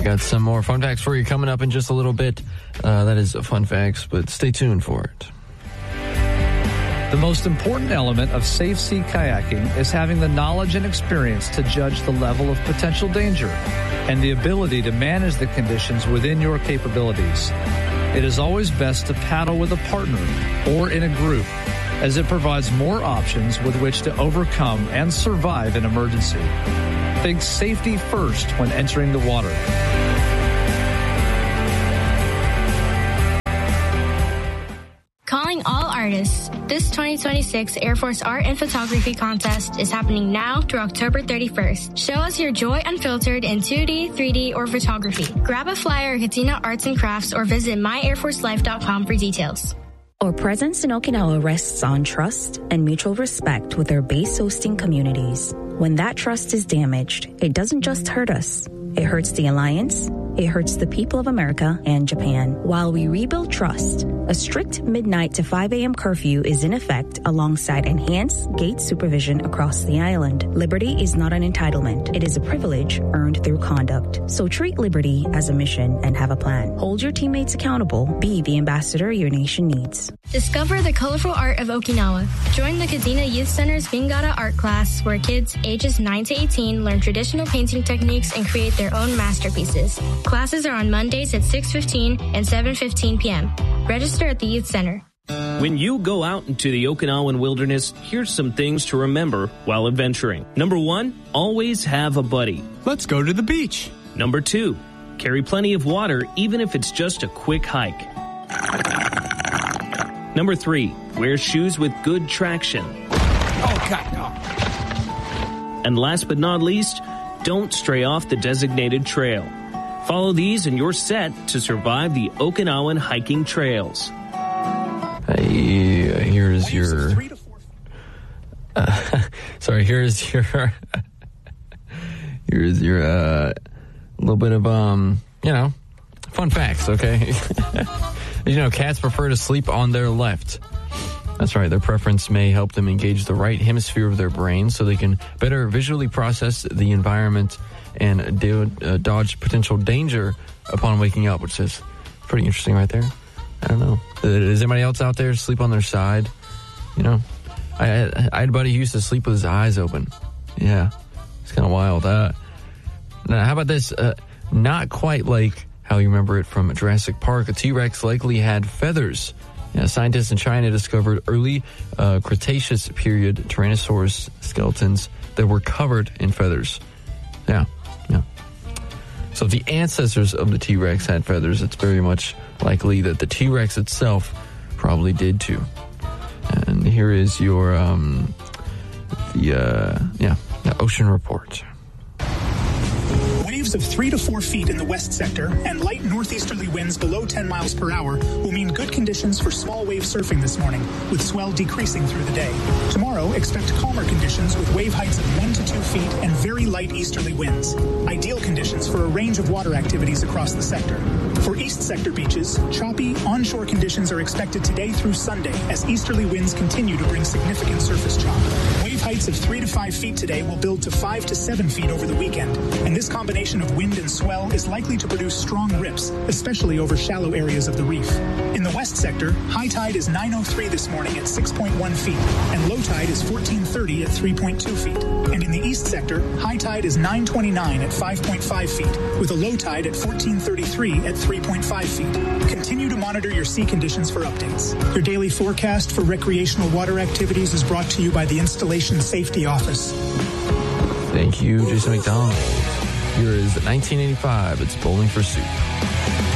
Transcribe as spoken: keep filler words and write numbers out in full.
got some more fun facts for you coming up in just a little bit. Uh, that is fun facts, but stay tuned for it. The most important element of safe sea kayaking is having the knowledge and experience to judge the level of potential danger and the ability to manage the conditions within your capabilities. It is always best to paddle with a partner or in a group, as it provides more options with which to overcome and survive an emergency. Think safety first when entering the water. Calling all artists. This twenty twenty-six Air Force Art and Photography Contest is happening now through October thirty-first. Show us your joy unfiltered in two D, three D, or photography. Grab a flyer at Katina Arts and Crafts or visit my air force life dot com for details. Our presence in Okinawa rests on trust and mutual respect with our base hosting communities. When that trust is damaged, it doesn't just hurt us. It hurts the alliance. It hurts the people of America and Japan. While we rebuild trust, a strict midnight to five a.m. curfew is in effect alongside enhanced gate supervision across the island. Liberty is not an entitlement. It is a privilege earned through conduct. So treat liberty as a mission and have a plan. Hold your teammates accountable. Be the ambassador your nation needs. Discover the colorful art of Okinawa. Join the Kadena Youth Center's Vingara art class, where kids ages nine to eighteen learn traditional painting techniques and create their own masterpieces. Classes are on Mondays at six fifteen and seven fifteen p.m. Register at the Youth Center. When you go out into the Okinawan wilderness, here's some things to remember while adventuring. Number one, always have a buddy. Let's go to the beach. Number two, carry plenty of water, even if it's just a quick hike. Number three, wear shoes with good traction. Oh, God, no. And last but not least, don't stray off the designated trail. Follow these and you're set to survive the Okinawan hiking trails. Hey, uh, here's your... Uh, sorry, here's your... here's your, uh, little bit of, um, you know, fun facts, okay? You know, cats prefer to sleep on their left. That's right. Their preference may help them engage the right hemisphere of their brain so they can better visually process the environment and do, uh, dodge potential danger upon waking up, which is pretty interesting right there. I don't know. Does anybody else out there sleep on their side? You know, I, I, I had a buddy who used to sleep with his eyes open. Yeah, it's kind of wild. Uh, now, how about this? Uh, not quite like how you remember it from Jurassic Park. A T-Rex likely had feathers. Yeah, scientists in China discovered early uh, Cretaceous period Tyrannosaurus skeletons that were covered in feathers. Yeah, yeah. So if the ancestors of the T-Rex had feathers, it's very much likely that the T-Rex itself probably did too. And here is your, um, the, uh, yeah, the ocean report. Waves of three to four feet in the west sector and light northeasterly winds below ten miles per hour will mean good conditions for small wave surfing this morning, with swell decreasing through the day. Tomorrow, expect calmer conditions with wave heights of one to two feet and very light easterly winds. Ideal conditions for a range of water activities across the sector. For east sector beaches, choppy, onshore conditions are expected today through Sunday as easterly winds continue to bring significant surface chop. Wave heights of three to five feet today will build to five to seven feet over the weekend, and this combination of wind and swell is likely to produce strong rips, especially over shallow areas of the reef. In the west sector, high tide is nine oh three this morning at six point one feet, and low tide is fourteen thirty at three point two feet. And in the east sector, high tide is nine twenty-nine at five point five feet, with a low tide at fourteen thirty-three at three point five feet. Continue to monitor your sea conditions for updates. Your daily forecast for recreational water activities is brought to you by the Installation Safety Office. Thank you, Jason McDonald. Here is nineteen eighty-five. It's Bowling for Soup.